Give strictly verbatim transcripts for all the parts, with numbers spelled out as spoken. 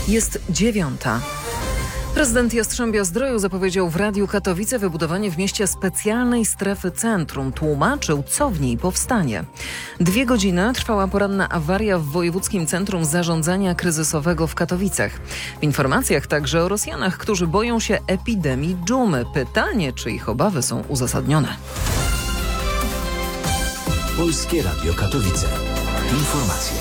Jest dziewiąta. Prezydent Jastrzębia-Zdroju zapowiedział w Radiu Katowice wybudowanie w mieście specjalnej strefy centrum. Tłumaczył, co w niej powstanie. Dwie godziny trwała poranna awaria w Wojewódzkim Centrum Zarządzania Kryzysowego w Katowicach. W informacjach także o Rosjanach, którzy boją się epidemii dżumy. Pytanie, czy ich obawy są uzasadnione. Polskie Radio Katowice. Informacje.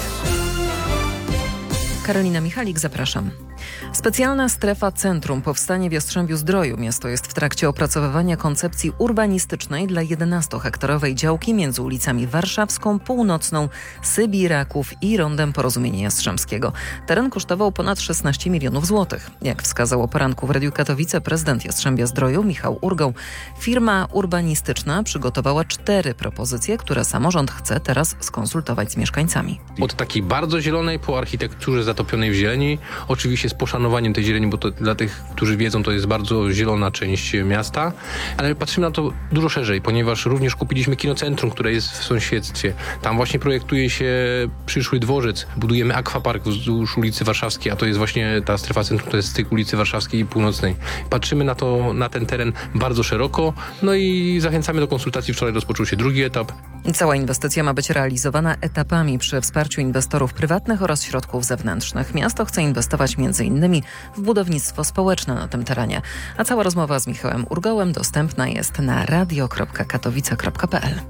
Karolina Michalik, zapraszam. Specjalna strefa centrum powstanie w Jastrzębiu-Zdroju. Miasto jest w trakcie opracowywania koncepcji urbanistycznej dla jedenastokhektorowej działki między ulicami Warszawską, Północną, Sybiraków i Rondem Porozumienia Jastrzębskiego. Teren kosztował ponad szesnaście milionów złotych. Jak wskazał o poranku w Radiu Katowice prezydent Jastrzębia-Zdroju Michał Urgał, firma urbanistyczna przygotowała cztery propozycje, które samorząd chce teraz skonsultować z mieszkańcami. Od takiej bardzo zielonej po architekturze zatopionej w zieleni, oczywiście z poszanowaniem tej zieleni, bo to dla tych, którzy wiedzą, to jest bardzo zielona część miasta, ale patrzymy na to dużo szerzej, ponieważ również kupiliśmy kinocentrum, które jest w sąsiedztwie. Tam właśnie projektuje się przyszły dworzec. Budujemy akwapark wzdłuż ulicy Warszawskiej, a to jest właśnie ta strefa centrum, to jest styk ulicy Warszawskiej i Północnej. Patrzymy na to, na ten teren bardzo szeroko, no i zachęcamy do konsultacji. Wczoraj rozpoczął się drugi etap. Cała inwestycja ma być realizowana etapami przy wsparciu inwestorów prywatnych oraz środków zewnętrznych. Miasto chce inwestować między innymi w budownictwo społeczne na tym terenie. A cała rozmowa z Michałem Urgałem dostępna jest na radio kropka katowice kropka p l.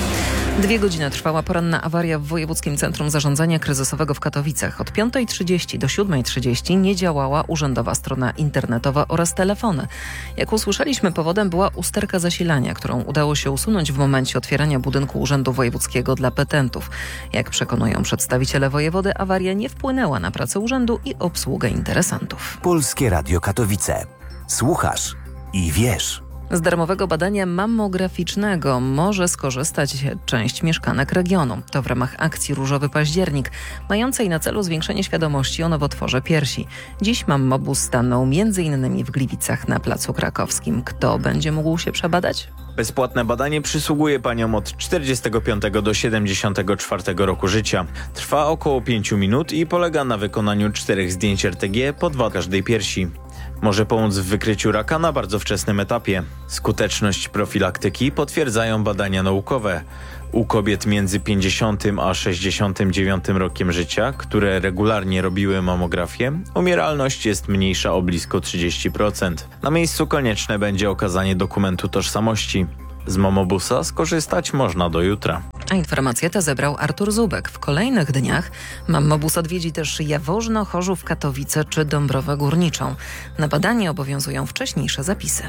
Dwie godziny trwała poranna awaria w Wojewódzkim Centrum Zarządzania Kryzysowego w Katowicach. Od piątej trzydzieści do siódmej trzydzieści nie działała urzędowa strona internetowa oraz telefony. Jak usłyszeliśmy, powodem była usterka zasilania, którą udało się usunąć w momencie otwierania budynku Urzędu Wojewódzkiego dla petentów. Jak przekonują przedstawiciele wojewody, awaria nie wpłynęła na pracę urzędu i obsługę interesantów. Polskie Radio Katowice. Słuchasz i wiesz. Z darmowego badania mammograficznego może skorzystać część mieszkanek regionu. To w ramach akcji Różowy Październik, mającej na celu zwiększenie świadomości o nowotworze piersi. Dziś mammobus stanął między innymi w Gliwicach na Placu Krakowskim. Kto będzie mógł się przebadać? Bezpłatne badanie przysługuje paniom od czterdziestego piątego do siedemdziesiątego czwartego roku życia. Trwa około pięciu minut i polega na wykonaniu czterech zdjęć R T G po dwa każdej piersi. Może pomóc w wykryciu raka na bardzo wczesnym etapie. Skuteczność profilaktyki potwierdzają badania naukowe. U kobiet między pięćdziesiątym a sześćdziesiątym dziewiątym rokiem życia, które regularnie robiły mamografię, umieralność jest mniejsza o blisko trzydzieści procent. Na miejscu konieczne będzie okazanie dokumentu tożsamości. Z mammobusa skorzystać można do jutra. A informację tę zebrał Artur Zubek. W kolejnych dniach mammobus odwiedzi też Jaworzno, Chorzów, Katowice czy Dąbrowę Górniczą. Na badanie obowiązują wcześniejsze zapisy.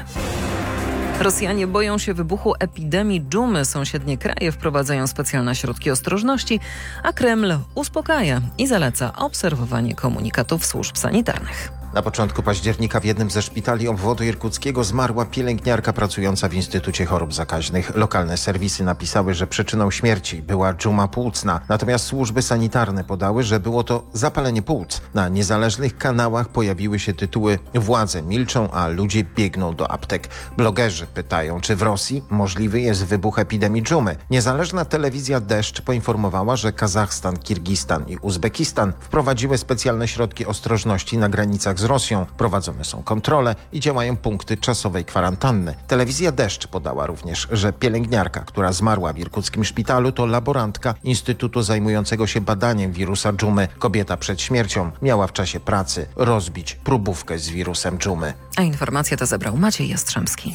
Rosjanie boją się wybuchu epidemii dżumy. Sąsiednie kraje wprowadzają specjalne środki ostrożności, a Kreml uspokaja i zaleca obserwowanie komunikatów służb sanitarnych. Na początku października w jednym ze szpitali obwodu irkuckiego zmarła pielęgniarka pracująca w Instytucie Chorób Zakaźnych. Lokalne serwisy napisały, że przyczyną śmierci była dżuma płucna. Natomiast służby sanitarne podały, że było to zapalenie płuc. Na niezależnych kanałach pojawiły się tytuły "Władze milczą, a ludzie biegną do aptek". Blogerzy pytają, czy w Rosji możliwy jest wybuch epidemii dżumy. Niezależna telewizja Deszcz poinformowała, że Kazachstan, Kirgistan i Uzbekistan wprowadziły specjalne środki ostrożności na granicach z Rosją. Prowadzone są kontrole i działają punkty czasowej kwarantanny. Telewizja Deszcz podała również, że pielęgniarka, która zmarła w irkuckim szpitalu, to laborantka Instytutu zajmującego się badaniem wirusa dżumy. Kobieta przed śmiercią miała w czasie pracy rozbić próbówkę z wirusem dżumy. A informację tę zebrał Maciej Jastrzębski.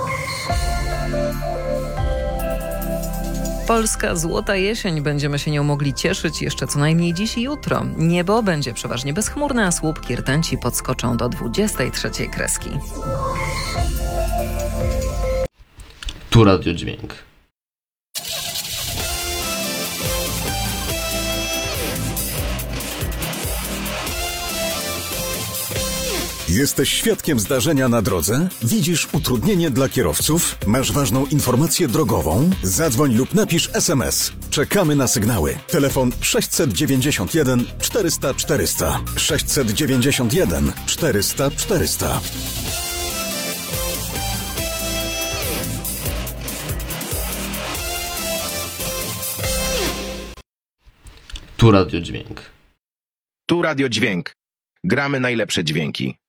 Polska złota jesień. Będziemy się nią mogli cieszyć jeszcze co najmniej dziś i jutro. Niebo będzie przeważnie bezchmurne, a słupki rtęci podskoczą do dwudziestej trzeciej kreski. Tu Radio Dźwięk. Jesteś świadkiem zdarzenia na drodze? Widzisz utrudnienie dla kierowców? Masz ważną informację drogową? Zadzwoń lub napisz es em es. Czekamy na sygnały. Telefon sześćset dziewięćdziesiąt jeden czterysta czterysta. sześćset dziewięćdziesiąt jeden czterysta czterysta. Tu Radio Dźwięk. Tu Radio Dźwięk. Gramy najlepsze dźwięki.